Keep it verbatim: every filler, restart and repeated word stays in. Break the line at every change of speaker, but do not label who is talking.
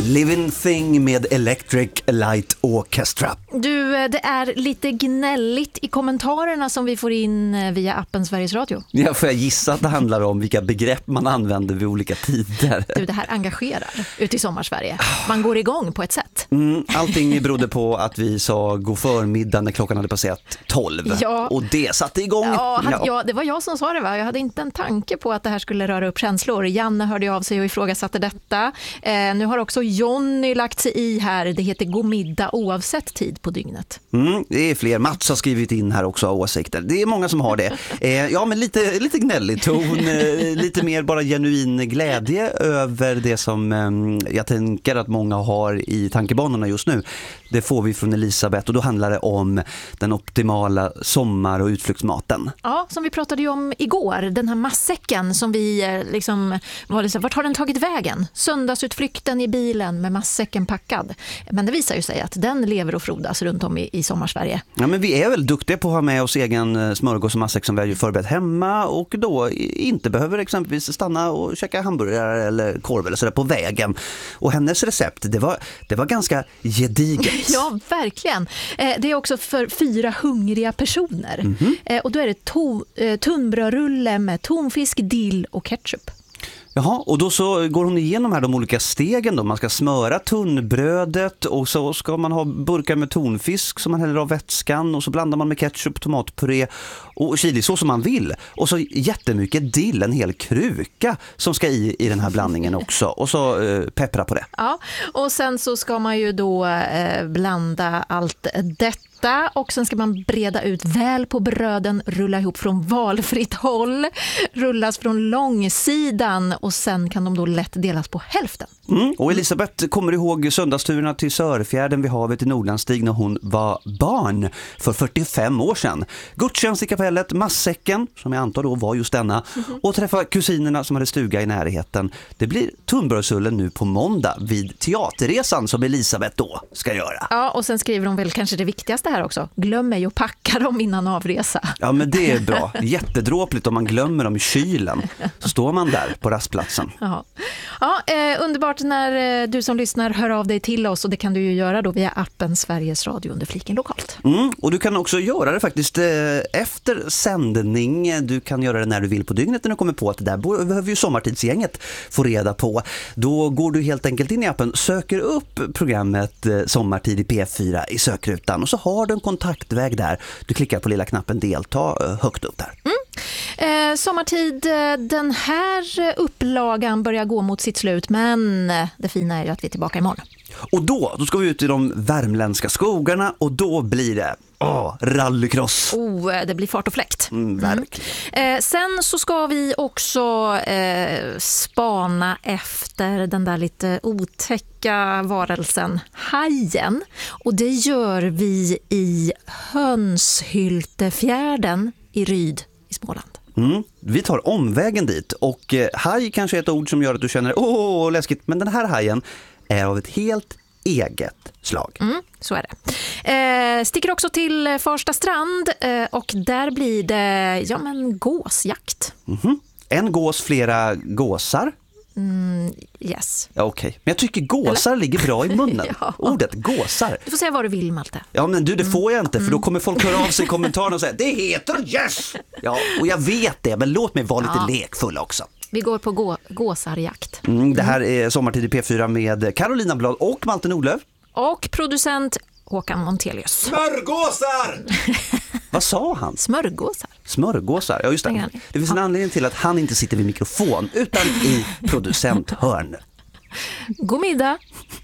Living Thing med Electric Light Orchestra.
Du, det är lite gnälligt i kommentarerna som vi får in via appen Sveriges Radio.
Ja, får jag gissa att det handlar om vilka begrepp man använder vid olika tider.
Du, det här engagerar ute i Sommarsverige. Man går igång på ett sätt.
Mm, allting berodde på att vi sa god förmiddag när klockan hade passerat tolv.
Ja.
Och det satte igång.
Ja, hade,
ja.
ja, det var jag som sa det, va? Jag hade inte en tanke på att det här skulle röra upp känslor. Janne hörde av sig och ifrågasatte detta. Eh, nu har också Jonny lagt sig i här. Det heter god middag oavsett tid på dygnet.
Mm, det är fler. Mats har skrivit in här också åsikter. Det är många som har det. Eh, ja, men lite, lite gnällig ton. Eh, lite mer bara genuin glädje över det som eh, jag tänker att många har i tankebanorna just nu. Det får vi från Elisabeth och då handlar det om den optimala sommar- och utflyktsmaten.
Ja, som vi pratade ju om igår. Den här matsäcken som vi eh, liksom, var det så, vart har den tagit vägen? Söndagsutflykten i bilen med matsäcken packad. Men det visar ju sig att den lever och frodas runt om i, i Sommarsverige.
Ja, men vi är väl duktiga på att ha med oss egen smörgås och matsäck som vi har ju förberett hemma och då inte behöver exempelvis stanna och käka hamburgare eller korv eller sådär på vägen. Och hennes recept, det var, det var ganska gediget.
Ja, verkligen. Eh, det är också för fyra hungriga personer. Mm-hmm. Eh, och då är det to- eh, tunnbrödrulle med tonfisk, dill och ketchup.
Jaha, och då så går hon igenom här de olika stegen då. Man ska smöra tunnbrödet och så ska man ha burkar med tonfisk som man häller av vätskan och så blandar man med ketchup, tomatpuré och chili så som man vill. Och så jättemycket dill, en hel kruka som ska i i den här blandningen också. Och så eh, peppra på det.
Ja, och sen så ska man ju då eh, blanda allt detta. Och sen ska man breda ut väl på bröden, rulla ihop från valfritt håll, rullas från långsidan och sen kan de då lätt delas på hälften.
Mm. Och Elisabeth kommer ihåg söndagsturerna till Sörfjärden vid havet i Nordlandstig när hon var barn för fyrtiofem år sedan. Gudstjänst i kapellet, matsäcken, som jag antar då var just denna, mm-hmm. och träffa kusinerna som hade stuga i närheten. Det blir tunnbrödsullen nu på måndag vid teaterresan som Elisabeth då ska göra.
Ja, och sen skriver de väl kanske det viktigaste här också. Glöm mig och packa dem innan avresa.
Ja, men det är bra. Jättedråpligt om man glömmer dem i kylen. Så står man där på rastplatsen.
Ja, ja eh, underbart när eh, du som lyssnar hör av dig till oss och det kan du ju göra då via appen Sveriges Radio under fliken lokalt.
Mm, och du kan också göra det faktiskt eh, efter sändning. Du kan göra det när du vill på dygnet när du kommer på att det där behöver ju sommartidsgänget få reda på. Då går du helt enkelt in i appen, söker upp programmet eh, Sommartid i P fyra i sökrutan och så har du en kontaktväg där. Du klickar på lilla knappen delta eh, högt upp där.
Mm. Eh, sommartid, den här upplagan börjar gå mot sitt slut, men det fina är ju att vi är tillbaka imorgon.
Och då, då ska vi ut i de värmländska skogarna och då blir det åh, rallycross.
Oh, det blir fart och fläkt.
Mm, verkligen.
Mm. Eh, sen så ska vi också eh, spana efter den där lite otäcka varelsen, hajen. Och det gör vi i Hönshyltefjärden i Ryd i Småland.
Mm. Vi tar omvägen dit och eh, haj kanske är ett ord som gör att du känner åh, läskigt, men den här hajen är av ett helt eget slag.
Mm, så är det. Eh, sticker också till Farsta strand eh, och där blir det ja, men gåsjakt.
Mm-hmm. En gås, flera gåsar.
Mm, yes.
Ja, okej. Okay. Men jag tycker gåsar Eller? ligger bra i munnen.
Ja.
Ordet gåsar.
Du får säga vad du vill, Malte.
Ja, men du, det får jag inte, för då kommer folk höra av sig i kommentarerna och säga det heter yes! Ja, och jag vet det, men låt mig vara lite ja. lekfull också.
Vi går på gå- gåsarjakt.
Mm, det här är Sommartid i P fyra med Carolina Blad och Malte Nordlöf.
Och producent Håkan Montelius.
Smörgåsar! Vad sa han?
Smörgåsar.
Smörgåsar, ja just det. Det finns en anledning till att han inte sitter vid mikrofon utan i producenthörn.
God middag!